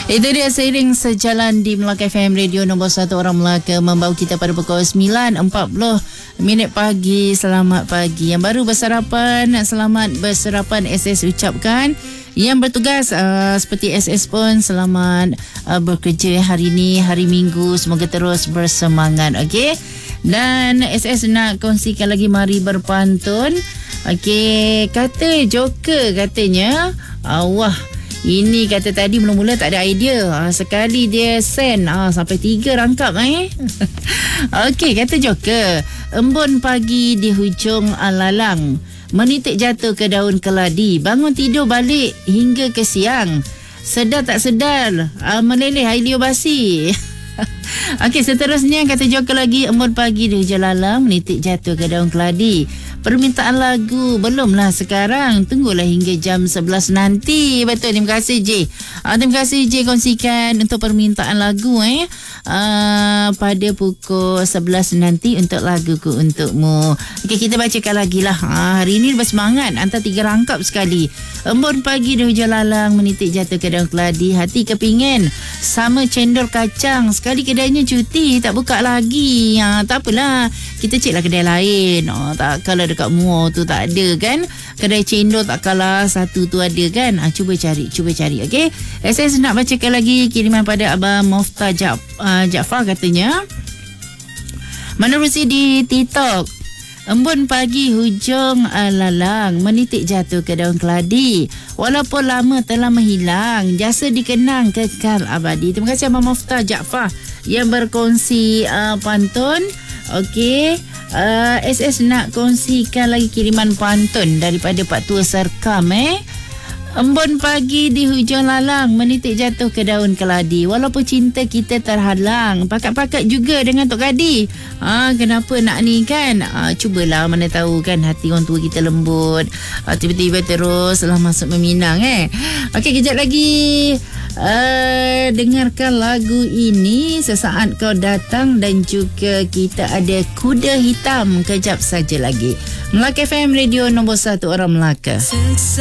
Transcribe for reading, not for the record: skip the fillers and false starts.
Itu dia seiring sejalan di Melaka FM Radio nombor 1 orang Melaka, membawa kita pada pukul 9.40 pagi. Selamat pagi. Yang baru bersarapan, selamat bersarapan SS ucapkan. Yang bertugas seperti SS pun selamat bekerja hari ini, hari Minggu. Semoga terus bersemangat. Okey. Dan SS nak kongsikan lagi mari berpantun. Okey, kata Joker katanya, wah, ini kata tadi mula-mula tak ada idea. Sekali dia send sampai 3 rangkap Okey, kata Joker, embun pagi di hujung lalang, menitik jatuh ke daun keladi, bangun tidur balik hingga ke siang, sedar tak sedar meleleh air liur basi. Okey, seterusnya kata Joker lagi, embun pagi di hujung lalang, menitik jatuh ke daun keladi. Permintaan lagu belumlah sekarang, tunggulah hingga jam 11 nanti. Betul, terima kasih J. Terima kasih J kongsikan untuk permintaan lagu pada pukul 11 nanti untuk laguku untukmu. Okey, kita bacakan lagi lah. Hari ini bersemangat, antara 3 rangkap sekali. Embun pagi di hujung lalang, menitik jatuh ke daun keladi, hati kepingin sama cendol kacang, sekali kedainya cuti tak buka lagi. Tak apalah, kita cek lah kedai lain. Tak kalau dekat Muar tu tak ada kan, kedai cendol tak kalah satu tu ada kan. Cuba cari. Okey, SS nak bacakan lagi kiriman pada Abang Moftah Jaafar katanya, menerusi di TikTok. Embun pagi hujung lalang, menitik jatuh ke daun keladi, walaupun lama telah menghilang, jasa dikenang kekal abadi. Terima kasih Abang Moftah Jaafar yang berkongsi pantun. Okey, SS nak kongsikan lagi kiriman pantun daripada Pak Tua Serkam. Embun pagi di hujung lalang, menitik jatuh ke daun keladi, walaupun cinta kita terhalang, pakat-pakat juga dengan Tok Kadi. Kenapa nak ni kan? Cubalah, mana tahu kan hati orang tua kita lembut, tiba-tiba teruslah masuk meminang. Okey, kejap lagi dengarkan lagu ini, Sesaat Kau Datang, dan juga kita ada Kuda Hitam kejap saja lagi. Melaka FM Radio nombor 1 orang Melaka.